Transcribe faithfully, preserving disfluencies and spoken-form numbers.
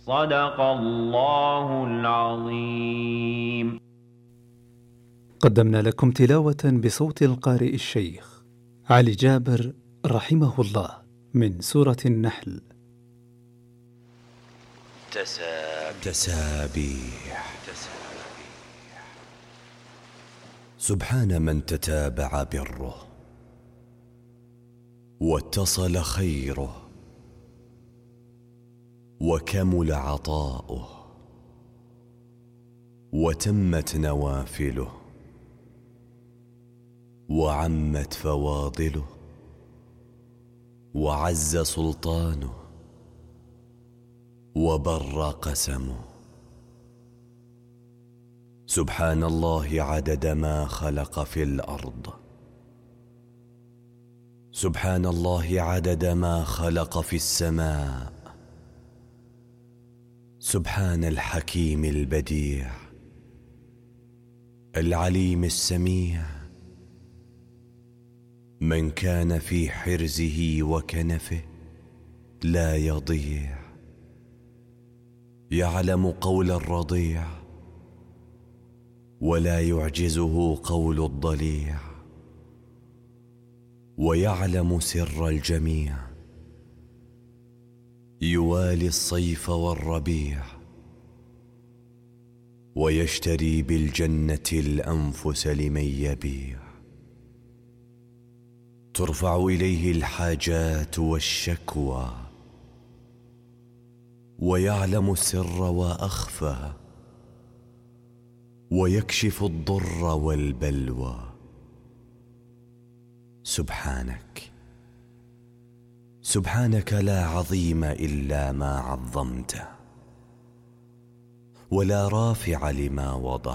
صدق الله العظيم. قدمنا لكم تلاوة بصوت القارئ الشيخ علي جابر رحمه الله من سورة النحل. تسابيح, تسابيح. سبحان من تتابع بره واتصل خيره وكمل عطاؤه وتمت نوافله وعمت فواضله وعز سلطانه وبر قسمه. سبحان الله عدد ما خلق في الأرض، سبحان الله عدد ما خلق في السماء، سبحان الحكيم البديع العليم السميع، من كان في حرزه وكنفه لا يضيع، يعلم قول الرضيع ولا يعجزه قول الضليع، ويعلم سر الجميع، يوالي الصيف والربيع، ويشتري بالجنة الأنفس لمن يبيع. ترفع إليه الحاجات والشكوى، ويعلم السر وأخفى، ويكشف الضر والبلوى. سبحانك سبحانك لا عظيم إلا ما عظمته، ولا رافع لما وضع